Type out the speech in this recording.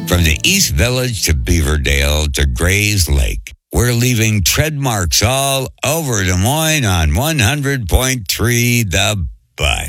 From the East Village to Beaverdale to Grays Lake, we're leaving tread marks all over Des Moines on 100.3 The Buzz.